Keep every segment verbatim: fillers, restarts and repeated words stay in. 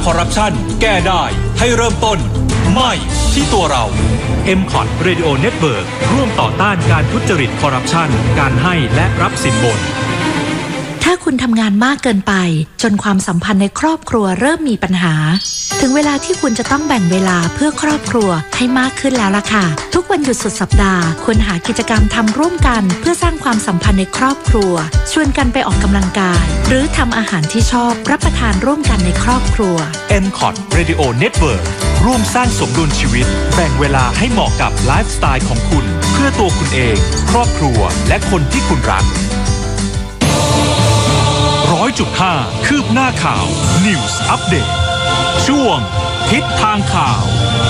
คอร์รัปชันแก้ได้ให้เริ่มต้นไม่ที่ตัวเรา เอ็ม คอท Radio Network ร่วมต่อต้านการทุจริตคอร์รัปชันการให้และรับสินบนถ้าคุณทำงานมากเกินไปจนความสัมพันธ์ในครอบครัวเริ่มมีปัญหาถึงเวลาที่คุณจะต้องแบ่งเวลาเพื่อครอบครัวให้มากขึ้นแล้วล่ะค่ะทุกวันหยุดสุดสัปดาห์ควรหากิจกรรมทำร่วมกันเพื่อสร้างความสัมพันธ์ในครอบครัวชวนกันไปออกกำลังกายหรือทำอาหารที่ชอบรับประทานร่วมกันในครอบครัวเอ็ม คอท Radio Network ร่วมสร้างสมดุลชีวิตแบ่งเวลาให้เหมาะกับไลฟ์สไตล์ของคุณเพื่อตัวคุณเองครอบครัวและคนที่คุณรักร้อยจุดห้าคืบหน้าข่าว News Update ช่วงทิศทางข่าว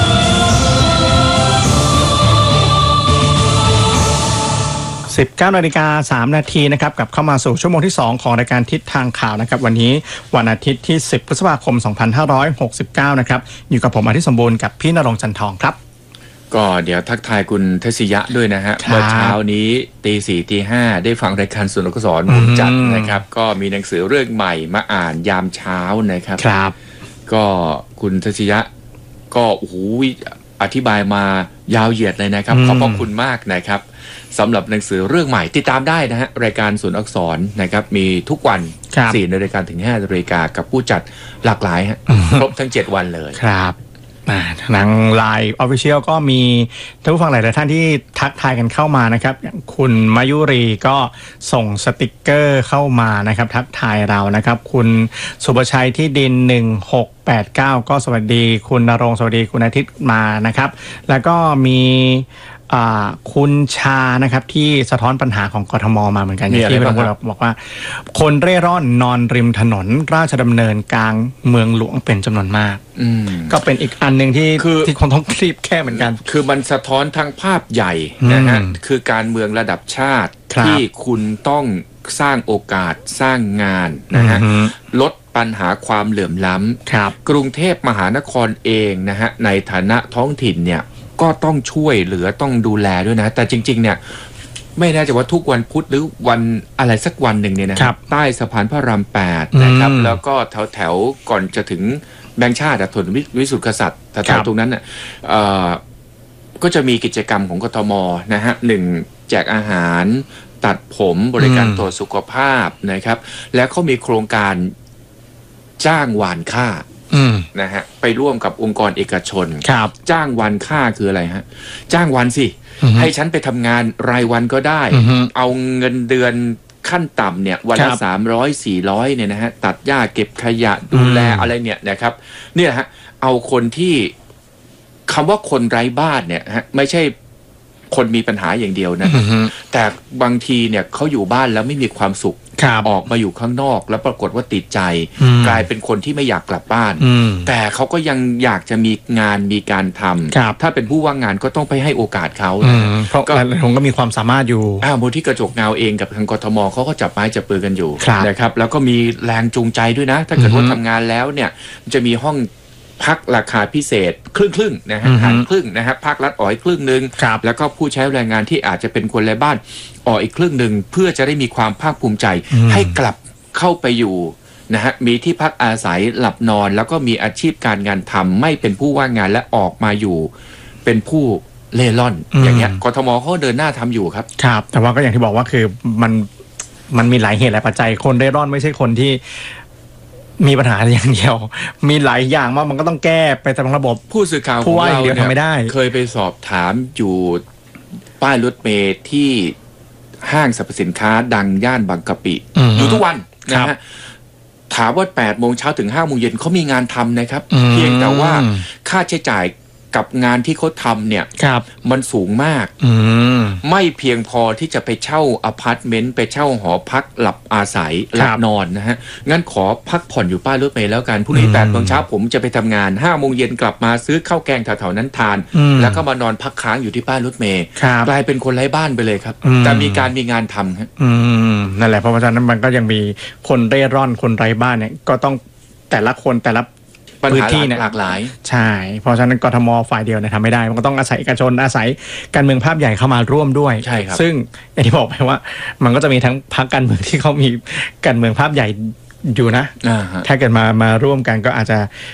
สิบเก้านาฬิกาสามนาทีนะครับกลับเข้ามาสู่ชั่วโมงที่สองของรายการทิศทางข่าวนะครับวันนี้วันอาทิตย์ที่สิบพฤษภาคมสองพันห้าร้อยหกสิบเก้านะครับอยู่กับผมอาทิตย์สมบูรณ์กับพี่ณรงค์จันทองครับก็เดี๋ยวทักทายคุณเทศิยะด้วยนะฮะเมื่อเช้านี้ตีสี่ตีห้าได้ฟังรายการสุนทรสอนผมจัดนะครับก็มีหนังสือเรื่องใหม่มาอ่านยามเช้านะครับครับก็คุณเทศิยะก็โอ้โหอธิบายมายาวเหยียดเลยนะครับขอบพระคุณมากนะครับสำหรับหนังสือเรื่องใหม่ติดตามได้นะฮะรายการสุนทรอักษรนะครับมีทุกวันสี่นาฬิกาถึงห้านาฬิกากับผู้จัดหลากหลายฮะครบทั้งเจ็ดวันเลยครับทางไลน์ออฟฟิเชียลก็มีท่านผู้ฟังหลายๆท่านที่ทักทายกันเข้ามานะครับอย่างคุณมายุรีก็ส่งสติกเกอร์เข้ามานะครับทักทายเรานะครับคุณสุภชัยที่ดินหนึ่งหกแปดเก้าก็สวัสดีคุณณรงค์สวัสดีคุณอาทิตย์มานะครับแล้วก็มีคุณชานะครับที่สะท้อนปัญหาของกทมมาเหมือนกันอย่างที่เราบอกว่าคนเร่ร่อนนอนริมถนนราชดำเนินกลางเมืองหลวงเป็นจำนวนมากก็เป็นอีกอันหนึ่งที่ที่คนต้องรีบแก้เหมือนกันคือมันสะท้อนทางภาพใหญ่นะฮะคือการเมืองระดับชาติที่คุณต้องสร้างโอกาสสร้างงานนะฮะลดปัญหาความเหลื่อมล้ำกรุงเทพมหานครเองนะฮะในฐานะท้องถิ่นเนี่ยก็ต้องช่วยเหลือต้องดูแลด้วยนะแต่จริงๆเนี่ยไม่แน่ใจว่าทุกวันพุธหรือวันอะไรสักวันหนึ่งเนี่ยนะครับใต้สะพานพระรามแปดนะครับแล้วก็แถวแถวก่อนจะถึงแบงค์ชาติถนนวิสุทธิกษัตริย์แถวตรงนั้นน่ะก็จะมีกิจกรรมของกทมนะฮะหนึ่งแจกอาหารตัดผมบริการตรวจสุขภาพนะครับและเขามีโครงการจ้างวานค่านะฮะไปร่วมกับองค์กรเอกชนจ้างวันค่าคืออะไรฮะจ้างวันสิให้ฉันไปทำงานรายวันก็ได้เอาเงินเดือนขั้นต่ำเนี่ยวันละสามร้อยสี่ร้อยเนี่ยนะฮะตัดหญ้าเก็บขยะดูแลอะไรเนี่ยนะครับเนี่ยฮะเอาคนที่คำว่าคนไร้บ้านเนี่ยฮะไม่ใช่คนมีปัญหาอย่างเดียวนะแต่บางทีเนี่ยเขาอยู่บ้านแล้วไม่มีความสุขออกมาอยู่ข้างนอกแล้วปรากฏว่าติดใจกลายเป็นคนที่ไม่อยากกลับบ้านแต่เขาก็ยังอยากจะมีงานมีการทำถ้าเป็นผู้ว่างงานก็ต้องไปให้โอกาสเขาเพราะหลายคนก็มีความสามารถอยู่อ้าวมูลที่กระจกเงาเองกับทางกทมเขาก็จับไม้จับปือกันอยู่นะครับแล้วก็มีแรงจูงใจด้วยนะถ้าเกิดว่าทำงานแล้วเนี่ยจะมีห้องพักราคาพิเศษครึ่งครึ่งนะฮะหารครึ่งนะฮะภาครัฐอ๋อยครึ่งหนึ่งแล้วก็ผู้ใช้แรงงานที่อาจจะเป็นคนไร้บ้านอ๋ออีกครึ่งหนึ่งเพื่อจะได้มีความภาคภูมิใจให้กลับเข้าไปอยู่นะฮะมีที่พักอาศัยหลับนอนแล้วก็มีอาชีพการงานทำไม่เป็นผู้ว่างงานและออกมาอยู่เป็นผู้เล่ร่อนอย่างเงี้ยกทมเขาเดินหน้าทำอยู่ครับครับแต่ว่าก็อย่างที่บอกว่าคือมันมันมีหลายเหตุหลายปัจจัยคนเร่ร่อนไม่ใช่คนที่มีปัญหาอย่างเดียวมีหลายอย่างมากมันก็ต้องแก้ไปตามระบบผู้สื่อข่าวของเราเนี่ยเคยไปสอบถามอยู่ป้ายรถเมล์ที่ห้างสรรพสินค้าดังย่านบางกะปิอยู่ทุกวันนะฮะถามว่าแปดโมงเช้าถึงห้าโมงเย็นเขามีงานทำนะครับเพียงแต่ว่าค่าใช้จ่ายกับงานที่เขาทำเนี่ยมันสูงมากไม่เพียงพอที่จะไปเช่าอพาร์ตเมนต์ไปเช่าหอพักหลับอาศัยหลับนอนนะฮะงั้นขอพักผ่อนอยู่ป้ายรถเมล์แล้วกันพรุ่งนี้แปดโมงเช้าผมจะไปทำงานห้าโมงเย็นกลับมาซื้อข้าวแกงแถวๆนั้นทานแล้วก็มานอนพักค้างอยู่ที่ป้ายรถเมล์กลายเป็นคนไร้บ้านไปเลยครับแต่มีการมีงานทำครับนั่นแหละเพราะฉะนั้นมันก็ยังมีคนเร่ร่อนคนไร้บ้านเนี่ยก็ต้องแต่ละคนแต่ละพื้นที่เนี่ยหลากหลายใช่เพราะฉะนั้นกทมฝ่ายเดียวเนี่ยทำไม่ได้มันก็ต้องอาศัยเอกชนอาศัยการเมืองภาพใหญ่เข้ามาร่วมด้วยใช่ครับซึ่งอย่างที่บอกไปว่ามันก็จะมีทั้งพรรคการเมืองที่เขามีการเมืองภาพใหญ่อยู่นะถ้าเกิดมามาร่วมกันก็อาจจะ